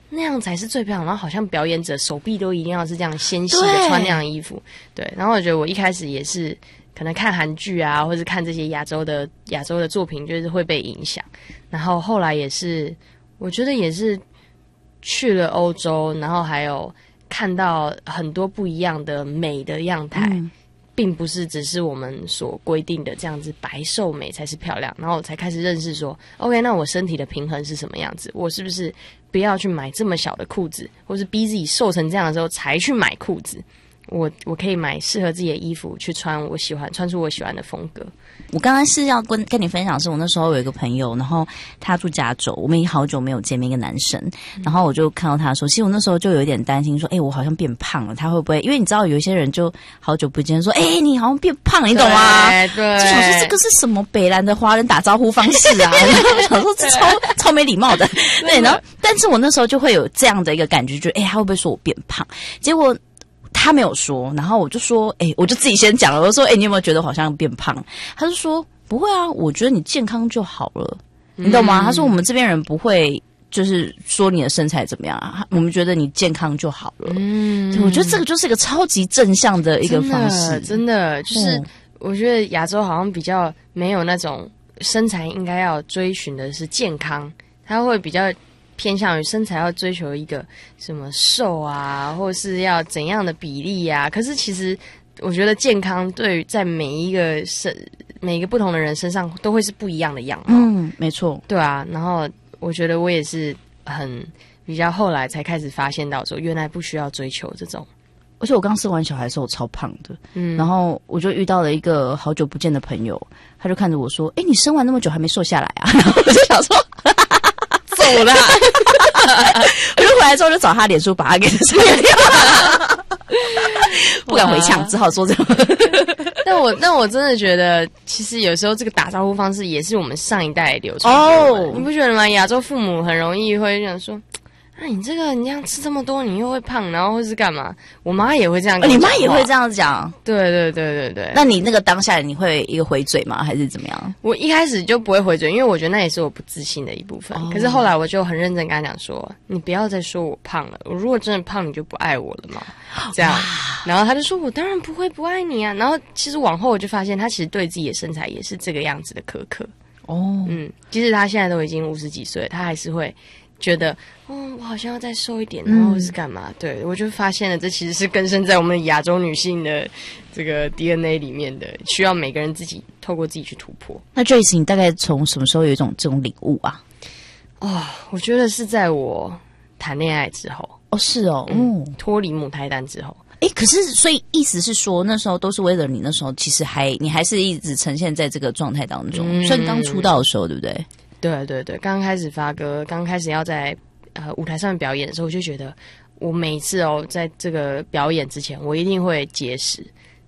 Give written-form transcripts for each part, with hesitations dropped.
那样才是最漂亮。然后好像表演者手臂都一定要是这样纤细的穿那样的衣服，对。然后我觉得我一开始也是可能看韩剧啊，或是看这些亚洲的作品，就是会被影响。然后后来也是，我觉得也是去了欧洲，然后还有看到很多不一样的美的样态。并不是只是我们所规定的这样子白瘦美才是漂亮，然后我才开始认识说 OK， 那我身体的平衡是什么样子，我是不是不要去买这么小的裤子，或是逼自己瘦成这样的时候才去买裤子，我可以买适合自己的衣服去穿出我喜欢的风格。 我刚刚是要跟你分享的是，我那时候有一个朋友，然后他住加州，我们已经好久没有见面，一个男生，然后我就看到他说，其实我那时候就有一点担心说，我好像变胖了，他会不会？因为你知道有一些人就好久不见说，你好像变胖了，你懂吗？ 对， 就想说这个是什么北兰的华人打招呼方式啊？想说这超没礼貌的，对。然后，但是我那时候就会有这样的一个感觉，就他会不会说我变胖？结果他没有说，然后我就说，我就自己先讲了，我说，你有没有觉得好像变胖？他就说不会啊，我觉得你健康就好了，你懂吗？他说我们这边人不会就是说你的身材怎么样啊，我们觉得你健康就好了。对，我觉得这个就是一个超级正向的一个方式， 真的就是我觉得亚洲好像比较没有那种身材应该要追寻的是健康，他会比较偏向于身材要追求一个什么瘦啊，或是要怎样的比例啊。可是其实我觉得健康对于在每一个不同的人身上都会是不一样的样貌。 没错， 对啊。然后我觉得我也是比较后来才开始发现到说，原来不需要追求这种。 而且我刚生完小孩的时候我超胖的，然后我就遇到了一个好久不见的朋友，他就看着我说：“你生完那么久还没瘦下来啊？”然后我就想说。 走了， 我就回来之后就找他脸书把他给删掉，不敢回呛，只好说这个。 但我真的觉得，其实有时候这个打招呼方式也是我们上一代流传的。你不觉得吗？亚洲父母很容易会想说。你这样吃这么多，你又会胖，然后会是干嘛？我妈也会这样跟我讲话。 你妈也会这样讲？ 对。 那你那个当下你会一个回嘴吗？还是怎么样？ 我一开始就不会回嘴，因为我觉得那也是我不自信的一部分。可是后来我就很认真跟他讲说：“你不要再说我胖了，我如果真的胖，你就不爱我了嘛。”这样，然后他就说：“我当然不会不爱你啊。”然后其实往后我就发现，他其实对自己的身材也是这个样子的苛刻。即使他现在都已经50几岁，他还是会。觉得我好像要再瘦一点，然后是干嘛？对，我就发现了，这其实是根深在我们亚洲女性的这个 DNA 里面的，需要每个人自己透过自己去突破。 那 Joyce， 你大概从什么时候有这种领悟啊？ 我觉得是在我谈恋爱之后。 是哦， 脱离母胎单之后。 可是所以意思是说，那时候都是为了你，那时候其实你还是一直呈现在这个状态当中，所以刚出道的时候，对不对？ 对，刚开始发歌，刚开始要在舞台上面表演的时候，我就觉得我每一次在这个表演之前，我一定会节食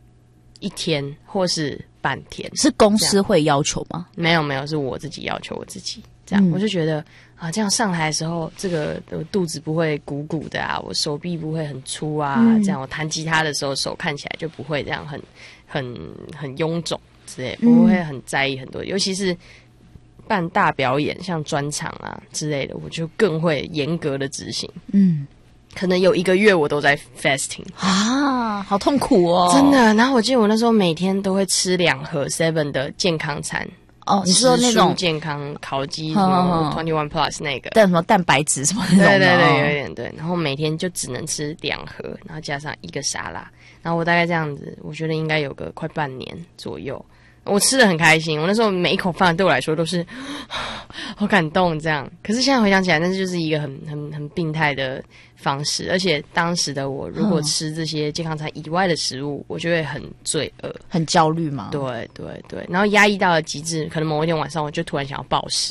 1天或是半天。 是公司会要求吗？ 没有，是我自己要求我自己。这样我就觉得这样上台的时候，这个肚子不会鼓鼓的啊，我手臂不会很粗啊，这样我弹吉他的时候手看起来就不会这样很臃肿之类，我会很在意很多，尤其是。办大表演，像专场啊之类的，我就更会严格的执行。可能有1个月我都在 fasting 啊，好痛苦哦， 真的。然后我记得我那时候每天都会吃2盒 Seven 的健康餐。 你说那种健康烤鸡什么 21 Plus 那个， 但什么蛋白质什么那种， 对，有一点对。然后每天就只能吃2盒，然后加上1个沙拉。然后我大概这样子，我觉得应该有个快半年左右。我吃得很开心，我那时候每一口饭对我来说都是好感动这样。可是现在回想起来，那就是一个很病态的方式，而且当时的我如果吃这些健康餐以外的食物，我就会很罪恶、 很焦虑嘛。 对，然后压抑到了极致，可能某一天晚上我就突然想要暴食。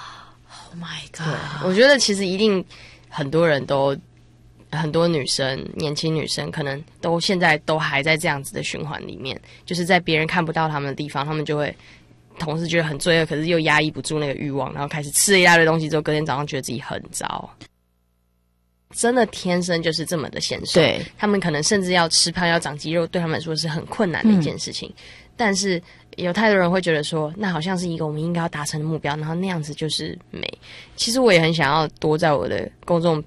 Oh my god！ 对，我觉得其实一定很多女生，年轻女生可能现在都还在这样子的循环里面，就是在别人看不到他们的地方，他们就会同时觉得很罪恶，可是又压抑不住那个欲望，然后开始吃了一大堆东西之后，隔天早上觉得自己很糟。真的天生就是这么的显瘦， 对， 他们可能甚至要吃胖要长肌肉，对他们来说是很困难的一件事情。但是有太多人会觉得说，那好像是一个我们应该要达成的目标，然后那样子就是美。其实我也很想要多在我的公众